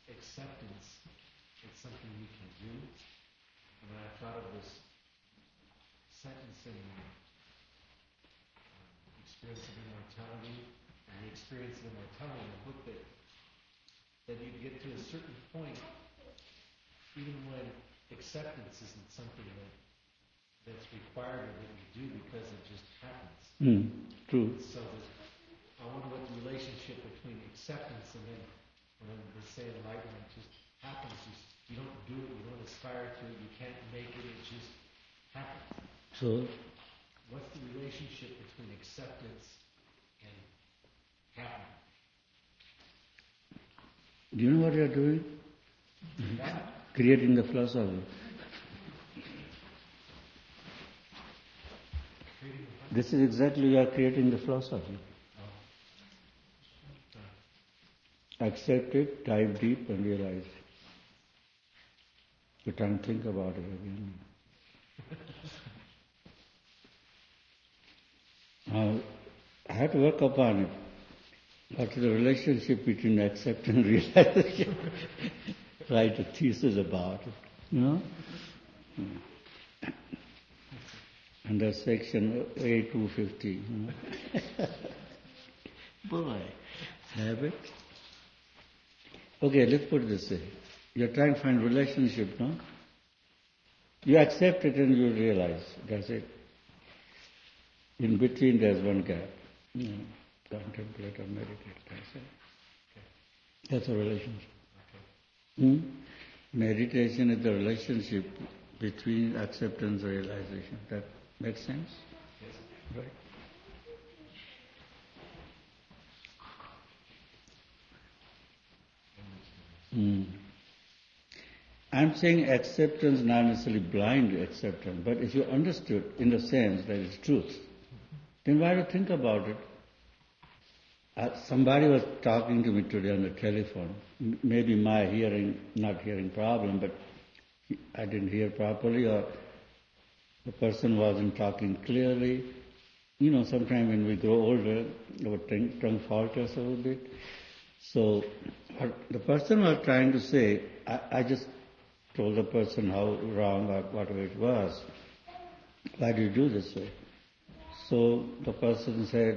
acceptance, it's something we can do. And I thought of this sentence in Experience of Immortality, and the Experience of Immortality in the book that you get to a certain point, even when acceptance isn't something that's required or that you do because it just happens. True. So I wonder what the relationship between acceptance and then when they say enlightenment just happens. You don't do it, you don't aspire to it, you can't make it, it just happens. So, what's the relationship between acceptance and happening? do you know what you are doing? Creating the philosophy. This is exactly you are creating the philosophy. Accept it, dive deep and realize. You can't think about it again. I have to work upon it. What's the relationship between acceptance and realization? Write a thesis about it, you know? Under section A250, you know? Boy, habit. Okay, let's put it this way. You're trying to find relationship, no? You accept it and you realize, that's it. In between there's one gap. You know, contemplate or meditate, that's it. That's a relationship. Meditation is the relationship between acceptance and realization. That makes sense? Yes. Right. I'm saying acceptance, not necessarily blind acceptance, but if you understood in the sense that it's truth, then why do you think about it? Somebody was talking to me today on the telephone. Maybe my not hearing problem, but I didn't hear properly, or the person wasn't talking clearly. You know, sometimes when we grow older, our tongue falters a little bit. So the person was trying to say, I just told the person how wrong or whatever it was. Why do you do this way? So the person said,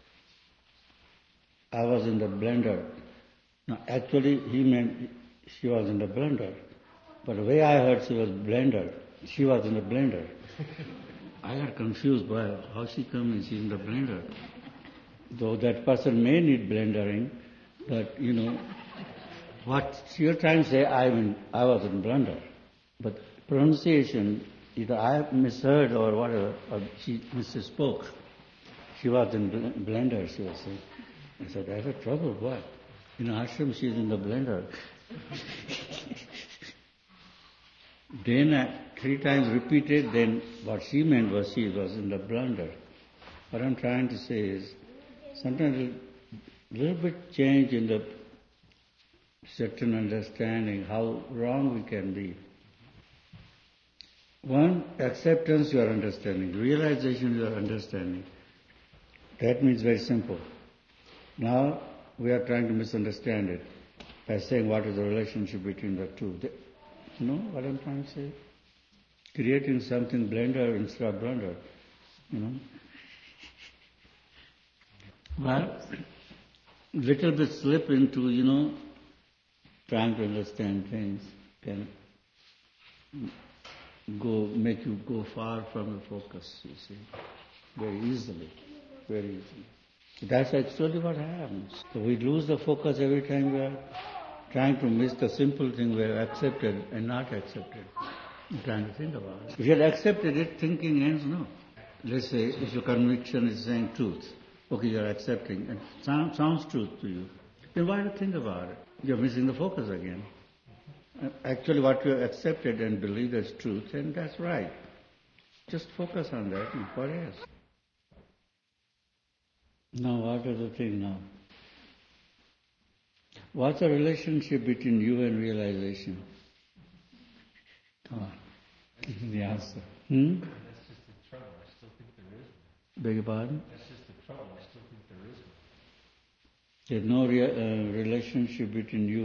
I was in the blender. Now actually he meant she was in the blender. But the way I heard she was blender, she was in the blender. I got confused by how she come and she's in the blender. Though that person may need blendering, but you know, what you're trying to say, I was in blender. But pronunciation, either I misheard or whatever, or she misspoke. She was in blender, she was saying. I said, I have trouble, what? In ashram, she's in the blender. Then I 3 times repeated, then what she meant was she was in the blender. What I'm trying to say is, sometimes a little bit change in the certain understanding, how wrong we can be. One, acceptance you are understanding, realization you are understanding. That means very simple. Now we are trying to misunderstand it by saying what is the relationship between the two. You know what I'm trying to say? Creating something blender instead of blunder. You know? Well, little bit slip into, you know, trying to understand things can make you go far from the focus, you see, very easily. That's actually what happens. So we lose the focus every time we are trying to miss the simple thing we have accepted and not accepted. You're trying to think about it. If you had accepted it, thinking ends, no. Let's say if your conviction is saying truth, okay, you're accepting, and sounds truth to you, then why do you think about it? You're missing the focus again. Actually, what you have accepted and believed as truth, and that's right. Just focus on that, and what else? Now, what is the thing now? What's the relationship between you and realization? Come on, give me the answer. That's just the trouble. I still think there is one. Beg your pardon? That's just the trouble. I still think there is one. There's no relationship between you